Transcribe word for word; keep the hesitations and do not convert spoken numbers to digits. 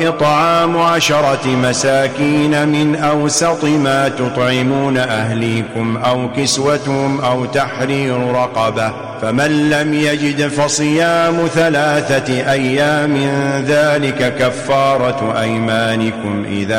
إطعام عشرة مساكين من أوسط ما تطعمون أهليكم أو كسوتهم أو تحرير رقبة، فمن لم يجد فصيام ثلاثة أيام ذلك كفارة أيمانكم إذا